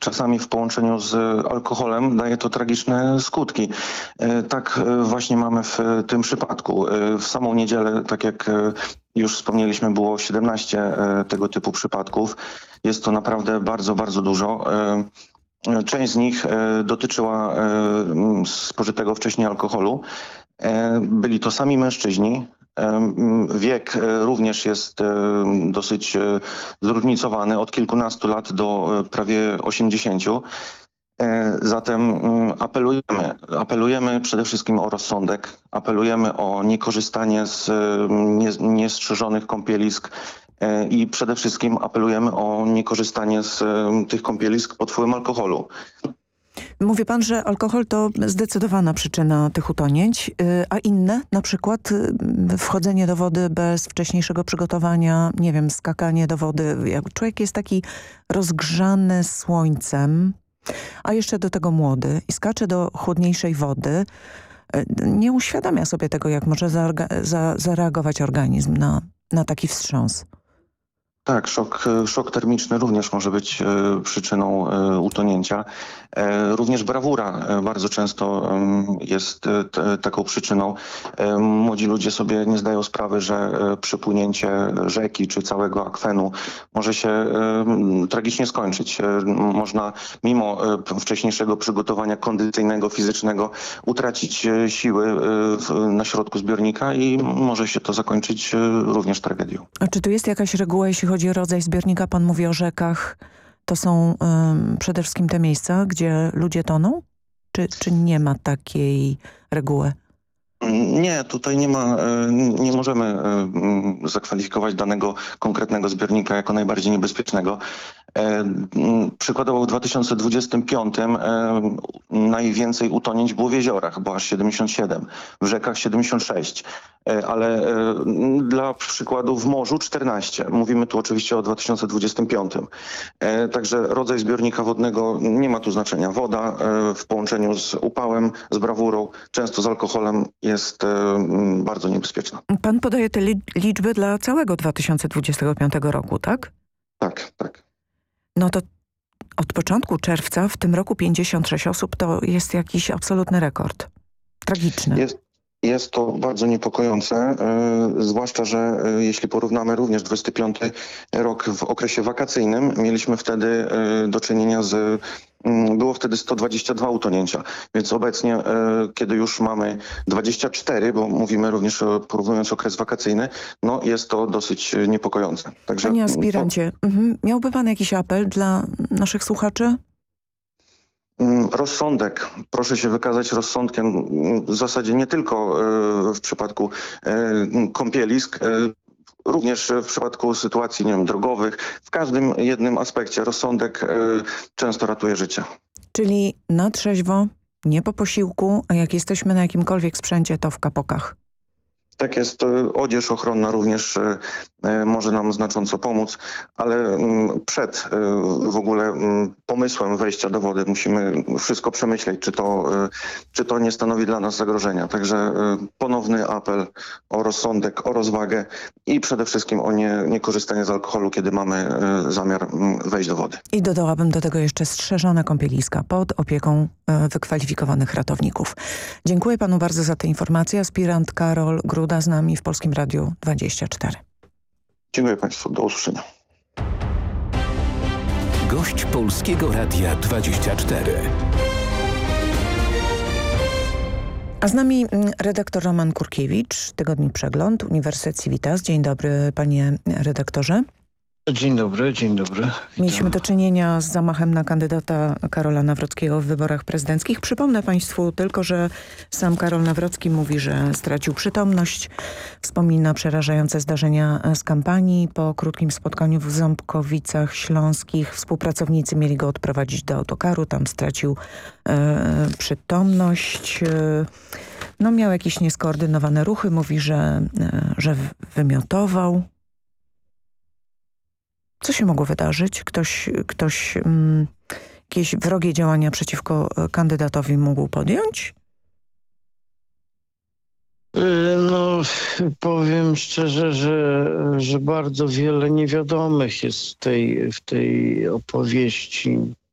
czasami w połączeniu z alkoholem daje to tragiczne skutki. Tak właśnie mamy w tym przypadku. W samą niedzielę, tak jak już wspomnieliśmy, było 17 tego typu przypadków. Jest to naprawdę bardzo, bardzo dużo. Część z nich dotyczyła spożytego wcześniej alkoholu. Byli to sami mężczyźni. Wiek również jest dosyć zróżnicowany, od kilkunastu lat do prawie 80. Zatem apelujemy przede wszystkim o rozsądek, apelujemy o niekorzystanie z niestrzeżonych kąpielisk i przede wszystkim apelujemy o niekorzystanie z tych kąpielisk pod wpływem alkoholu. Mówi pan, że alkohol to zdecydowana przyczyna tych utonięć, a inne, na przykład wchodzenie do wody bez wcześniejszego przygotowania, nie wiem, skakanie do wody. Jak człowiek jest taki rozgrzany słońcem, a jeszcze do tego młody i skacze do chłodniejszej wody, nie uświadamia sobie tego, jak może zareagować organizm na taki wstrząs. Tak, szok termiczny również może być przyczyną utonięcia. Również brawura bardzo często jest taką przyczyną. Młodzi ludzie sobie nie zdają sprawy, że przypłynięcie rzeki czy całego akwenu może się tragicznie skończyć. Można mimo wcześniejszego przygotowania kondycyjnego, fizycznego utracić siły na środku zbiornika i może się to zakończyć również tragedią. A czy tu jest jakaś reguła, jeśli chodzi o rodzaj zbiornika? Pan mówi o rzekach. To są przede wszystkim te miejsca, gdzie ludzie toną? Czy nie ma takiej reguły? Nie, tutaj nie możemy zakwalifikować danego konkretnego zbiornika jako najbardziej niebezpiecznego. Przykładowo w 2025 najwięcej utonięć było w jeziorach, bo aż 77, w rzekach 76, ale dla przykładu w morzu 14. Mówimy tu oczywiście o 2025. Także rodzaj zbiornika wodnego nie ma tu znaczenia. Woda w połączeniu z upałem, z brawurą, często z alkoholem jest bardzo niebezpieczna. Pan podaje te liczby dla całego 2025 roku, tak? Tak, tak. No to od początku czerwca w tym roku 56 osób to jest jakiś absolutny rekord. Tragiczny. Jest to bardzo niepokojące, zwłaszcza, że jeśli porównamy również 25 rok w okresie wakacyjnym, mieliśmy wtedy do czynienia było wtedy 122 utonięcia, więc obecnie, kiedy już mamy 24, bo mówimy również porównując okres wakacyjny, no jest to dosyć niepokojące. Także, panie aspirancie, miałby pan jakiś apel dla naszych słuchaczy? Rozsądek. Proszę się wykazać rozsądkiem. W zasadzie nie tylko w przypadku kąpielisk, również w przypadku sytuacji, nie wiem, drogowych. W każdym jednym aspekcie rozsądek często ratuje życie. Czyli na trzeźwo, nie po posiłku, a jak jesteśmy na jakimkolwiek sprzęcie, to w kapokach. Tak jest. Odzież ochronna również może nam znacząco pomóc, ale przed w ogóle pomysłem wejścia do wody musimy wszystko przemyśleć, czy to nie stanowi dla nas zagrożenia. Także ponowny apel o rozsądek, o rozwagę i przede wszystkim o niekorzystanie z alkoholu, kiedy mamy zamiar wejść do wody. I dodałabym do tego jeszcze strzeżone kąpieliska pod opieką wykwalifikowanych ratowników. Dziękuję panu bardzo za te informacje. Aspirant Karol Gruda z nami w Polskim Radiu 24. Dziękuję państwu. Do usłyszenia. Gość Polskiego Radia 24. A z nami redaktor Roman Kurkiewicz, Tygodnik Przegląd, Uniwersytet Civitas. Dzień dobry, panie redaktorze. Dzień dobry, dzień dobry. Mieliśmy do czynienia z zamachem na kandydata Karola Nawrockiego w wyborach prezydenckich. Przypomnę państwu tylko, że sam Karol Nawrocki mówi, że stracił przytomność. Wspomina przerażające zdarzenia z kampanii. Po krótkim spotkaniu w Ząbkowicach Śląskich współpracownicy mieli go odprowadzić do autokaru. Tam stracił przytomność. No, miał jakieś nieskoordynowane ruchy. Mówi, że wymiotował. Co się mogło wydarzyć? Jakieś wrogie działania przeciwko kandydatowi mógł podjąć? No, powiem szczerze, że bardzo wiele niewiadomych jest w tej opowieści.